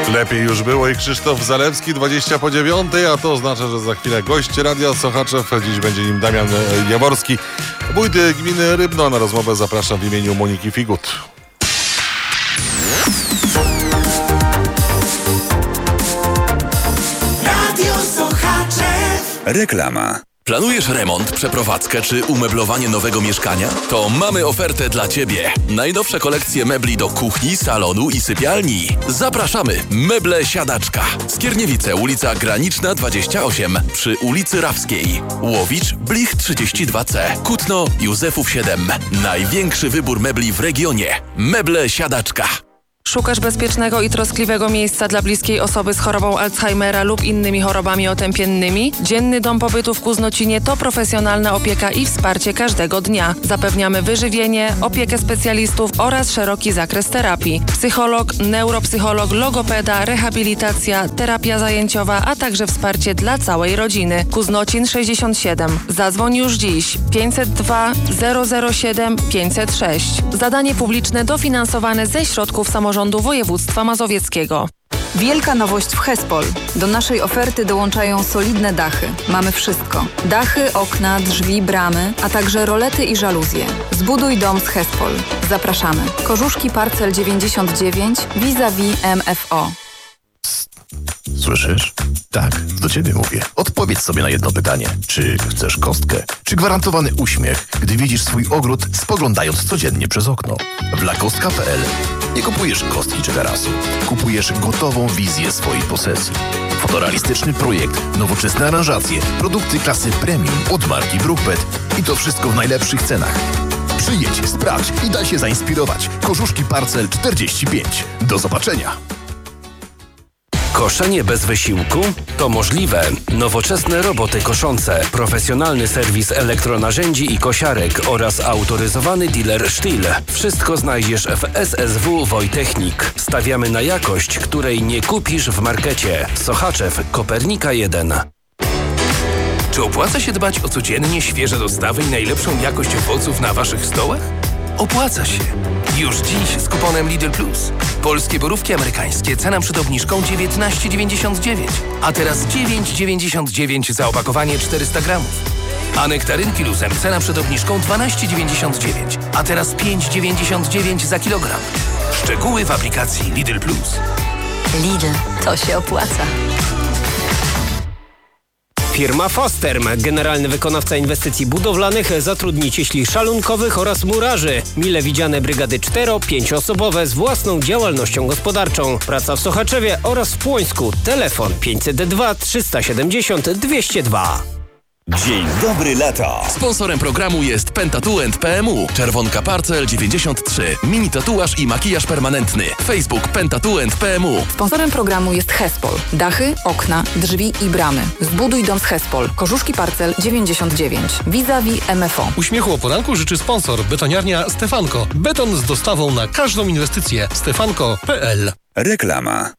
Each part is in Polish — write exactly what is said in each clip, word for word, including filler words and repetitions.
Lepiej już było i Krzysztof Zalewski, dwadzieścia po dziewiątej, a to oznacza, że za chwilę gość Radia Sochaczew. Dziś będzie nim Damian Jaworski, wójt gminy Rybno. Na rozmowę zapraszam w imieniu Moniki Figut. Radio Sochaczew. Reklama. Planujesz remont, przeprowadzkę czy umeblowanie nowego mieszkania? To mamy ofertę dla Ciebie. Najnowsze kolekcje mebli do kuchni, salonu i sypialni. Zapraszamy! Meble Siadaczka. Skierniewice, ulica Graniczna dwadzieścia osiem przy ulicy Rawskiej. Łowicz, Blich trzydzieści dwa C. Kutno, Józefów siedem. Największy wybór mebli w regionie. Meble Siadaczka. Szukasz bezpiecznego i troskliwego miejsca dla bliskiej osoby z chorobą Alzheimera lub innymi chorobami otępiennymi? Dzienny Dom Pobytu w Kuznocinie to profesjonalna opieka i wsparcie każdego dnia. Zapewniamy wyżywienie, opiekę specjalistów oraz szeroki zakres terapii. Psycholog, neuropsycholog, logopeda, rehabilitacja, terapia zajęciowa, a także wsparcie dla całej rodziny. Kuznocin sześćdziesiąt siedem. Zadzwoń już dziś. pięćset dwa zero zero siedem pięćset sześć. Zadanie publiczne dofinansowane ze środków samorządu Rządu Województwa Mazowieckiego. Wielka nowość w Hespol. Do naszej oferty dołączają solidne dachy. Mamy wszystko. Dachy, okna, drzwi, bramy, a także rolety i żaluzje. Zbuduj dom z Hespol. Zapraszamy. Korzuszki Parcel dziewięćdziesiąt dziewięć vis-a-vis M F O. Słyszysz? Tak, do ciebie mówię. Odpowiedz sobie na jedno pytanie. Czy chcesz kostkę? Czy gwarantowany uśmiech, gdy widzisz swój ogród, spoglądając codziennie przez okno? W lakostka kropka p l nie kupujesz kostki czy tarasu. Kupujesz gotową wizję swojej posesji. Fotorealistyczny projekt, nowoczesne aranżacje, produkty klasy premium od marki Brookbet i to wszystko w najlepszych cenach. Przyjedź, sprawdź i daj się zainspirować. Korzuszki Parcel czterdzieści pięć. Do zobaczenia. Koszenie bez wysiłku? To możliwe. Nowoczesne roboty koszące, profesjonalny serwis elektronarzędzi i kosiarek oraz autoryzowany dealer Stihl. Wszystko znajdziesz w S S W Wojtechnik. Stawiamy na jakość, której nie kupisz w markecie. Sochaczew, Kopernika jeden. Czy opłaca się dbać o codziennie świeże dostawy i najlepszą jakość owoców na Waszych stołach? Opłaca się. Już dziś z kuponem Lidl Plus. Polskie borówki amerykańskie, cena przed obniżką dziewiętnaście dziewięćdziesiąt dziewięć, a teraz dziewięć dziewięćdziesiąt dziewięć za opakowanie czterysta gramów. A nektarynki luzem, cena przed obniżką dwanaście dziewięćdziesiąt dziewięć, a teraz pięć dziewięćdziesiąt dziewięć za kilogram. Szczegóły w aplikacji Lidl Plus. Lidl, to się opłaca. Firma Fosterm, generalny wykonawca inwestycji budowlanych, zatrudni cieśli szalunkowych oraz murarzy. Mile widziane brygady cztero-pięcioosobowe z własną działalnością gospodarczą. Praca w Sochaczewie oraz w Płońsku. Telefon pięćset dwa trzysta siedemdziesiąt dwieście dwa. Dzień dobry lata. Sponsorem programu jest Pentatuent P M U. Czerwonka Parcel dziewięćdziesiąt trzy. Mini tatuaż i makijaż permanentny. Facebook Pentatuent P M U. Sponsorem programu jest Hespol. Dachy, okna, drzwi i bramy. Zbuduj dom z Hespol. Korzuszki Parcel dziewięćdziesiąt dziewięć. Vis-a-vis M F O. Uśmiechu o poranku życzy sponsor. Betoniarnia Stefanko. Beton z dostawą na każdą inwestycję. stefanko kropka p l. Reklama.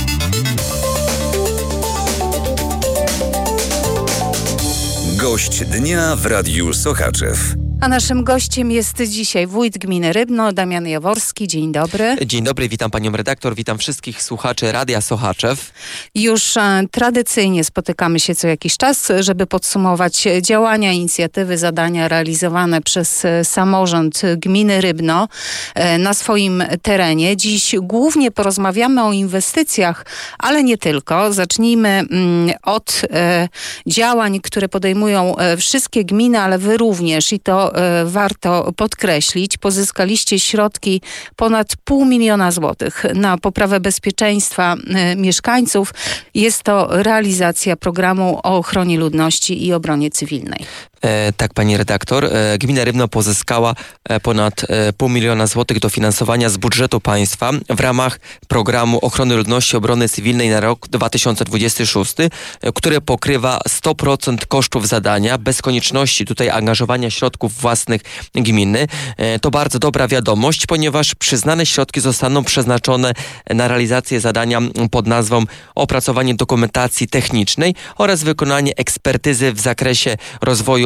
Gość dnia w Radiu Sochaczew. A naszym gościem jest dzisiaj wójt gminy Rybno, Damian Jaworski. Dzień dobry. Dzień dobry, witam panią redaktor, witam wszystkich słuchaczy Radia Sochaczew. Już e, tradycyjnie spotykamy się co jakiś czas, żeby podsumować działania, inicjatywy, zadania realizowane przez e, samorząd gminy Rybno e, na swoim terenie. Dziś głównie porozmawiamy o inwestycjach, ale nie tylko. Zacznijmy mm, od e, działań, które podejmują e, wszystkie gminy, ale wy również i to warto podkreślić. Pozyskaliście środki ponad pół miliona złotych na poprawę bezpieczeństwa mieszkańców. Jest to realizacja programu o ochronie ludności i obronie cywilnej. E, tak, pani redaktor. E, Gmina Rybno pozyskała e, ponad e, pół miliona złotych dofinansowania z budżetu państwa w ramach programu ochrony ludności i obrony cywilnej na rok dwa tysiące dwudziesty szósty, e, które pokrywa sto procent kosztów zadania bez konieczności tutaj angażowania środków własnych gminy. E, to bardzo dobra wiadomość, ponieważ przyznane środki zostaną przeznaczone na realizację zadania pod nazwą opracowanie dokumentacji technicznej oraz wykonanie ekspertyzy w zakresie rozwoju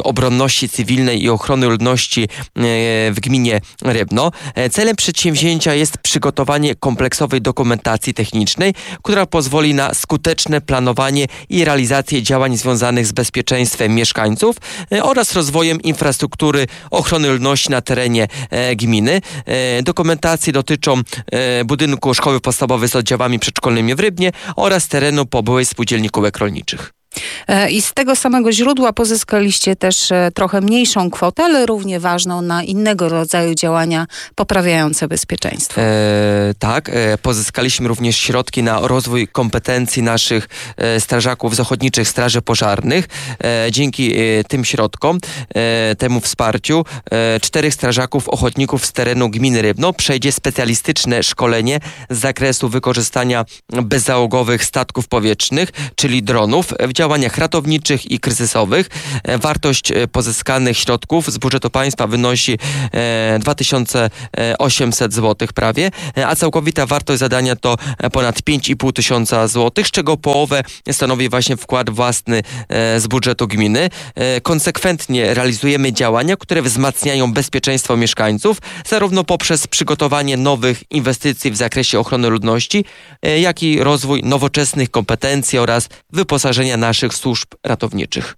Obronności Cywilnej i Ochrony Ludności w gminie Rybno. Celem przedsięwzięcia jest przygotowanie kompleksowej dokumentacji technicznej, która pozwoli na skuteczne planowanie i realizację działań związanych z bezpieczeństwem mieszkańców oraz rozwojem infrastruktury ochrony ludności na terenie gminy. Dokumentacje dotyczą budynku szkoły podstawowej z oddziałami przedszkolnymi w Rybnie oraz terenu po byłej spółdzielni kółek rolniczych. I z tego samego źródła pozyskaliście też trochę mniejszą kwotę, ale równie ważną na innego rodzaju działania poprawiające bezpieczeństwo. E, tak, e, pozyskaliśmy również środki na rozwój kompetencji naszych e, strażaków z ochotniczych straży pożarnych. E, dzięki e, tym środkom, e, temu wsparciu, e, czterech strażaków ochotników z terenu gminy Rybno przejdzie specjalistyczne szkolenie z zakresu wykorzystania bezzałogowych statków powietrznych, czyli dronów, w działaniach ratowniczych i kryzysowych. Wartość pozyskanych środków z budżetu państwa wynosi dwa tysiące osiemset złotych prawie, a całkowita wartość zadania to ponad pięć i pół tysiąca złotych, z czego połowę stanowi właśnie wkład własny z budżetu gminy. Konsekwentnie realizujemy działania, które wzmacniają bezpieczeństwo mieszkańców, zarówno poprzez przygotowanie nowych inwestycji w zakresie ochrony ludności, jak i rozwój nowoczesnych kompetencji oraz wyposażenia naszych służb ratowniczych.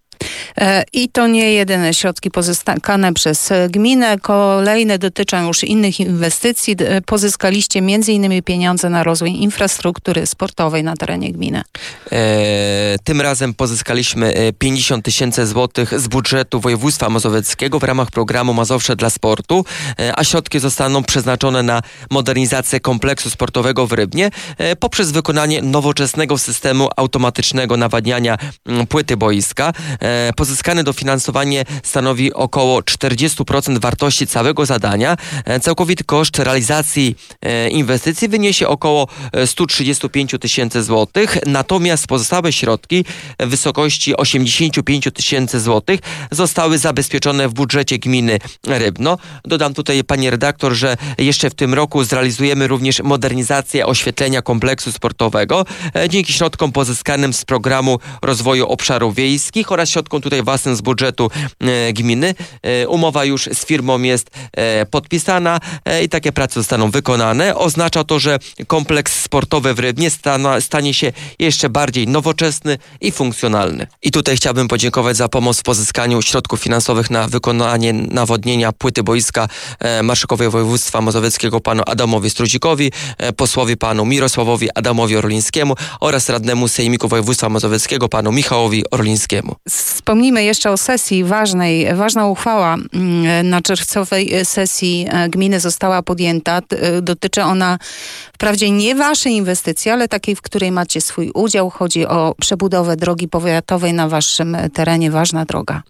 I to nie jedyne środki pozyskane przez gminę. Kolejne dotyczą już innych inwestycji. Pozyskaliście między innymi pieniądze na rozwój infrastruktury sportowej na terenie gminy. E, tym razem pozyskaliśmy pięćdziesiąt tysięcy złotych z budżetu województwa mazowieckiego w ramach programu Mazowsze dla sportu, e, a środki zostaną przeznaczone na modernizację kompleksu sportowego w Rybnie e, poprzez wykonanie nowoczesnego systemu automatycznego nawadniania m, płyty boiska. E, Pozyskane dofinansowanie stanowi około czterdzieści procent wartości całego zadania. Całkowity koszt realizacji inwestycji wyniesie około sto trzydzieści pięć tysięcy złotych, natomiast pozostałe środki w wysokości osiemdziesiąt pięć tysięcy złotych zostały zabezpieczone w budżecie gminy Rybno. Dodam tutaj, pani redaktor, że jeszcze w tym roku zrealizujemy również modernizację oświetlenia kompleksu sportowego dzięki środkom pozyskanym z programu rozwoju obszarów wiejskich oraz środkom tutaj własnym z budżetu e, gminy. E, umowa już z firmą jest e, podpisana e, i takie prace zostaną wykonane. Oznacza to, że kompleks sportowy w Rybnie stana, stanie się jeszcze bardziej nowoczesny i funkcjonalny. I tutaj chciałbym podziękować za pomoc w pozyskaniu środków finansowych na wykonanie nawodnienia płyty boiska e, marszałkowi województwa mazowieckiego panu Adamowi Strudzikowi, e, posłowi panu Mirosławowi Adamowi Orlińskiemu oraz radnemu Sejmiku Województwa Mazowieckiego panu Michałowi Orlińskiemu. Wspomnijmy jeszcze o sesji ważnej. Ważna uchwała na czerwcowej sesji gminy została podjęta. Dotyczy ona wprawdzie nie waszej inwestycji, ale takiej, w której macie swój udział. Chodzi o przebudowę drogi powiatowej na waszym terenie. Ważna droga.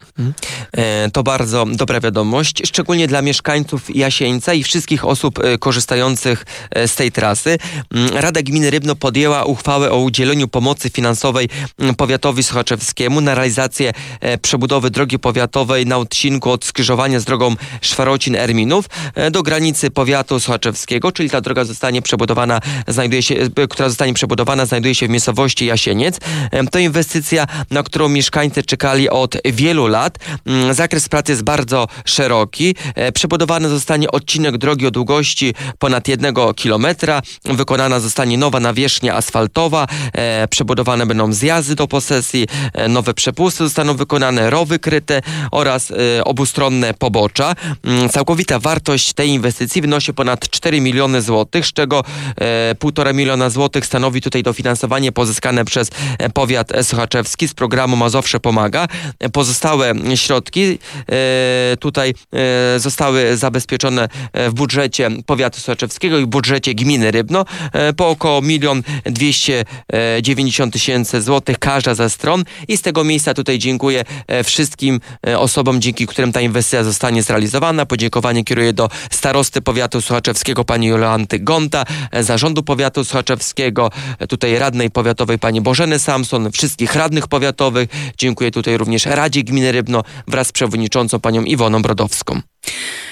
To bardzo dobra wiadomość, szczególnie dla mieszkańców Jasieńca i wszystkich osób korzystających z tej trasy. Rada Gminy Rybno podjęła uchwałę o udzieleniu pomocy finansowej powiatowi sochaczewskiemu na realizację przebudowy drogi powiatowej na odcinku od skrzyżowania z drogą Szwarocin-Erminów do granicy powiatu sochaczewskiego, czyli ta droga zostanie przebudowana, znajduje się, która zostanie przebudowana, znajduje się w miejscowości Jasieniec. To inwestycja, na którą mieszkańcy czekali od wielu lat. Zakres pracy jest bardzo szeroki. Przebudowany zostanie odcinek drogi o długości ponad jednego kilometra. Wykonana zostanie nowa nawierzchnia asfaltowa. Przebudowane będą zjazdy do posesji, nowe przepusty zostaną wykonane, rowy kryte oraz y, obustronne pobocza. Y, całkowita wartość tej inwestycji wynosi ponad cztery miliony złotych, z czego półtora miliona złotych stanowi tutaj dofinansowanie pozyskane przez powiat sochaczewski z programu Mazowsze Pomaga. Pozostałe środki y, tutaj y, zostały zabezpieczone w budżecie powiatu sochaczewskiego i w budżecie gminy Rybno y, po około milion dwieście dziewięćdziesiąt tysięcy złotych każda ze stron i z tego miejsca tutaj dziękuję wszystkim osobom, dzięki którym ta inwestycja zostanie zrealizowana. Podziękowanie kieruję do starosty powiatu sochaczewskiego pani Jolanty Gonta, zarządu powiatu sochaczewskiego, tutaj radnej powiatowej pani Bożeny Samson, wszystkich radnych powiatowych. Dziękuję tutaj również Radzie Gminy Rybno wraz z przewodniczącą panią Iwoną Brodowską.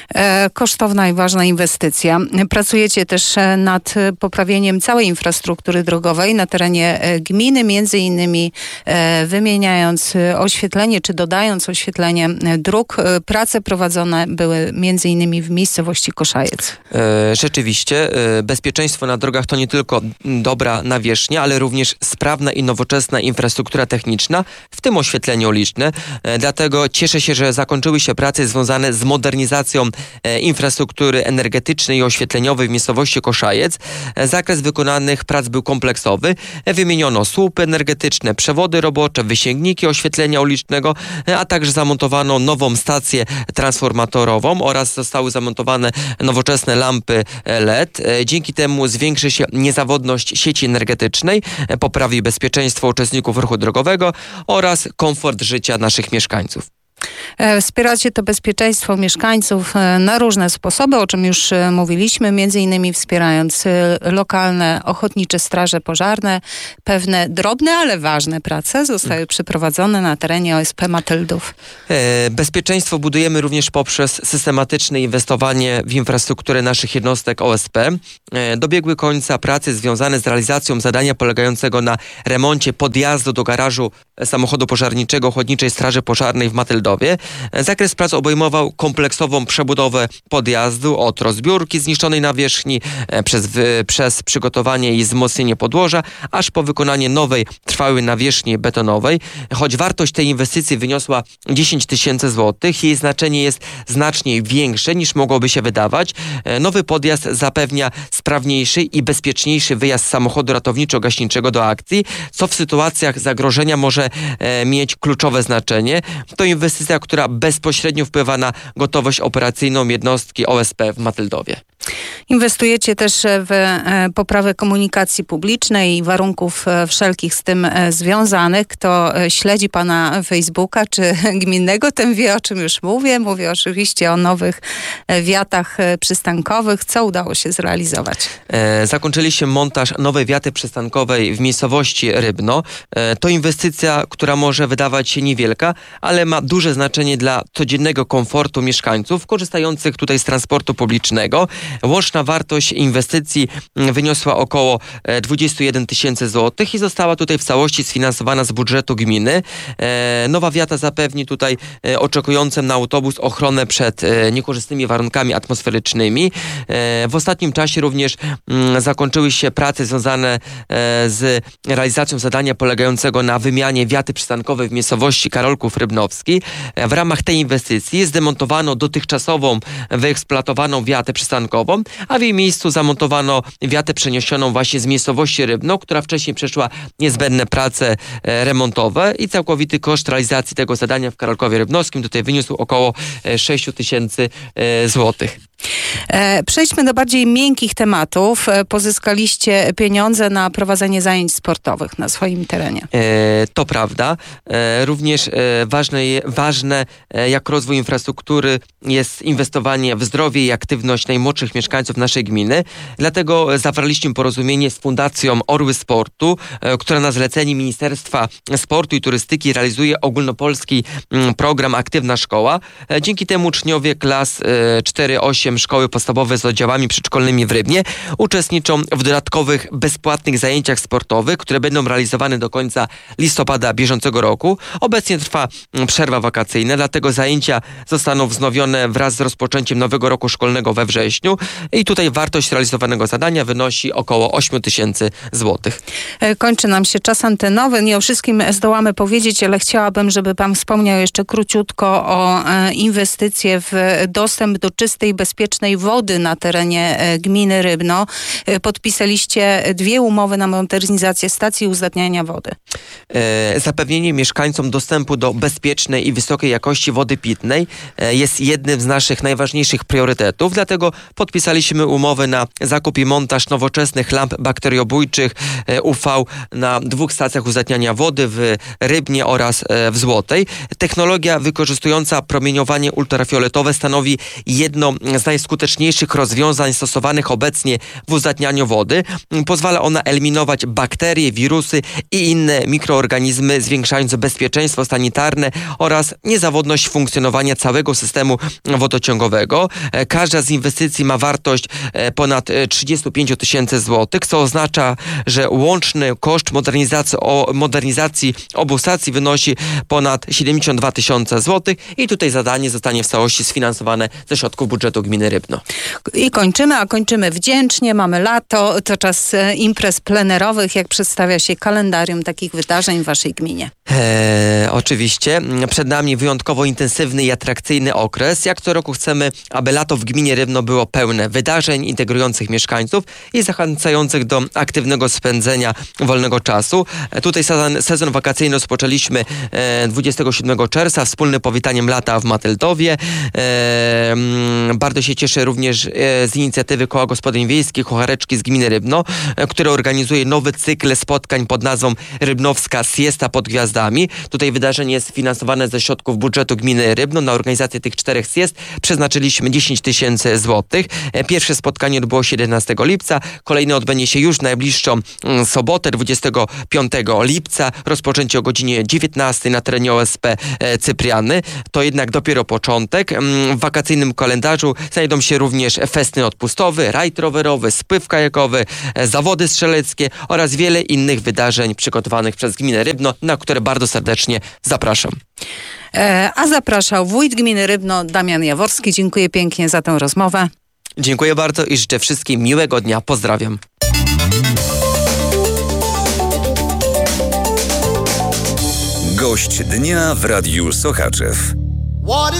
E, kosztowna i ważna inwestycja. Pracujecie też nad poprawieniem całej infrastruktury drogowej na terenie gminy, między innymi e, wymieniając oświetlenie, czy dodając oświetlenie dróg. Prace prowadzone były między innymi w miejscowości Koszajec. E, rzeczywiście, e, bezpieczeństwo na drogach to nie tylko dobra nawierzchnia, ale również sprawna i nowoczesna infrastruktura techniczna, w tym oświetlenie uliczne. E, dlatego cieszę się, że zakończyły się prace związane z modernizacją e, infrastruktury energetycznej i oświetleniowej w miejscowości Koszajec. E, zakres wykonanych prac był kompleksowy. E, wymieniono słupy energetyczne, przewody robocze, wysięgniki oświetlenia ulicznego, e, a także zamontowano nową stację transformatorową oraz zostały zamontowane nowoczesne lampy L E D. E, dzięki temu zwiększy się niezawodność sieci energetycznej, e, poprawi bezpieczeństwo uczestników ruchu drogowego oraz komfort życia naszych mieszkańców. Wspieracie to bezpieczeństwo mieszkańców na różne sposoby, o czym już mówiliśmy, między innymi wspierając lokalne ochotnicze straże pożarne. Pewne drobne, ale ważne prace zostały przeprowadzone na terenie O S P Matyldów. Bezpieczeństwo budujemy również poprzez systematyczne inwestowanie w infrastrukturę naszych jednostek O S P. Dobiegły końca prace związane z realizacją zadania polegającego na remoncie podjazdu do garażu samochodu pożarniczego Ochotniczej Straży Pożarnej w Matyldowie. Zakres prac obejmował kompleksową przebudowę podjazdu od rozbiórki zniszczonej nawierzchni przez, przez przygotowanie i wzmocnienie podłoża, aż po wykonanie nowej, trwałej nawierzchni betonowej. Choć wartość tej inwestycji wyniosła dziesięć tysięcy złotych, jej znaczenie jest znacznie większe niż mogłoby się wydawać. Nowy podjazd zapewnia sprawniejszy i bezpieczniejszy wyjazd samochodu ratowniczo-gaśniczego do akcji, co w sytuacjach zagrożenia może e, mieć kluczowe znaczenie. To inwestycja, która bezpośrednio wpływa na gotowość operacyjną jednostki O S P w Matyldowie. Inwestujecie też w poprawę komunikacji publicznej i warunków wszelkich z tym związanych. Kto śledzi pana Facebooka czy gminnego, ten wie, o czym już mówię. Mówię oczywiście o nowych wiatach przystankowych. Co udało się zrealizować? E, zakończyliśmy montaż nowej wiaty przystankowej w miejscowości Rybno. E, to inwestycja, która może wydawać się niewielka, ale ma duże znaczenie dla codziennego komfortu mieszkańców korzystających tutaj z transportu publicznego. Łączna wartość inwestycji wyniosła około dwadzieścia jeden tysięcy złotych i została tutaj w całości sfinansowana z budżetu gminy. Nowa wiata zapewni tutaj oczekującym na autobus ochronę przed niekorzystnymi warunkami atmosferycznymi. W ostatnim czasie również zakończyły się prace związane z realizacją zadania polegającego na wymianie wiaty przystankowej w miejscowości Karolków Rybnowski. W ramach tej inwestycji zdemontowano dotychczasową wyeksploatowaną wiatę przystankową, a w jej miejscu zamontowano wiatę przeniesioną właśnie z miejscowości Rybno, która wcześniej przeszła niezbędne prace e, remontowe i całkowity koszt realizacji tego zadania w Karolkowie Rybnowskim tutaj wyniósł około sześć tysięcy złotych. E, przejdźmy do bardziej miękkich tematów. E, pozyskaliście pieniądze na prowadzenie zajęć sportowych na swoim terenie. E, to prawda. E, również e, ważne, ważne e, jak rozwój infrastruktury jest inwestowanie w zdrowie i aktywność najmłodszych mieszkańców naszej gminy. Dlatego zawarliśmy porozumienie z Fundacją Orły Sportu, e, która na zlecenie Ministerstwa Sportu i Turystyki realizuje ogólnopolski m, program Aktywna Szkoła. E, dzięki temu uczniowie klas e, cztery osiem szkoły podstawowe z oddziałami przedszkolnymi w Rybnie uczestniczą w dodatkowych bezpłatnych zajęciach sportowych, które będą realizowane do końca listopada bieżącego roku. Obecnie trwa przerwa wakacyjna, dlatego zajęcia zostaną wznowione wraz z rozpoczęciem nowego roku szkolnego we wrześniu i tutaj wartość realizowanego zadania wynosi około osiem tysięcy złotych. Kończy nam się czas antenowy. Nie o wszystkim zdołamy powiedzieć, ale chciałabym, żeby pan wspomniał jeszcze króciutko o inwestycje w dostęp do czystej, bezpiecznej wody na terenie gminy Rybno. Podpisaliście dwie umowy na modernizację stacji uzdatniania wody. E, zapewnienie mieszkańcom dostępu do bezpiecznej i wysokiej jakości wody pitnej e, jest jednym z naszych najważniejszych priorytetów, dlatego podpisaliśmy umowę na zakup i montaż nowoczesnych lamp bakteriobójczych e, U V na dwóch stacjach uzdatniania wody w Rybnie oraz e, w Złotej. Technologia wykorzystująca promieniowanie ultrafioletowe stanowi jedno z z najskuteczniejszych rozwiązań stosowanych obecnie w uzdatnianiu wody. Pozwala ona eliminować bakterie, wirusy i inne mikroorganizmy, zwiększając bezpieczeństwo sanitarne oraz niezawodność funkcjonowania całego systemu wodociągowego. Każda z inwestycji ma wartość ponad trzydzieści pięć tysięcy złotych, co oznacza, że łączny koszt modernizacji, o, modernizacji obu stacji wynosi ponad siedemdziesiąt dwa tysiące złotych i tutaj zadanie zostanie w całości sfinansowane ze środków budżetu gminy Rybno. I kończymy, a kończymy wdzięcznie. Mamy lato, to czas imprez plenerowych. Jak przedstawia się kalendarium takich wydarzeń w waszej gminie? Eee, oczywiście. Przed nami wyjątkowo intensywny i atrakcyjny okres. Jak co roku chcemy, aby lato w gminie Rybno było pełne wydarzeń integrujących mieszkańców i zachęcających do aktywnego spędzenia wolnego czasu. E, tutaj sezon, sezon wakacyjny rozpoczęliśmy e, dwudziestego siódmego czerwca wspólnym powitaniem lata w Matyldowie. E, m, bardzo się cieszę również e, z inicjatywy Koła Gospodyń Wiejskich Kuchareczki z gminy Rybno, e, które organizuje nowy cykl spotkań pod nazwą Rybnowska Siesta pod Gwiazdami. Tutaj wydarzenie jest finansowane ze środków budżetu gminy Rybno. Na organizację tych czterech siest przeznaczyliśmy dziesięć tysięcy złotych. E, pierwsze spotkanie odbyło się jedenastego lipca, kolejne odbędzie się już najbliższą mm, sobotę, dwudziestego piątego lipca. Rozpoczęcie o godzinie dziewiętnastej na terenie O S P e, Cypriany. To jednak dopiero początek. Mm, w wakacyjnym kalendarzu znajdą się również festyn odpustowy, rajd rowerowy, spływ kajakowy, e, zawody strzeleckie oraz wiele innych wydarzeń przygotowanych przez gminę Rybno, na które bardzo serdecznie zapraszam. E, a zapraszał wójt gminy Rybno Damian Jaworski. Dziękuję pięknie za tę rozmowę. Dziękuję bardzo i życzę wszystkim miłego dnia. Pozdrawiam. Gość dnia w Radiu Sochaczew.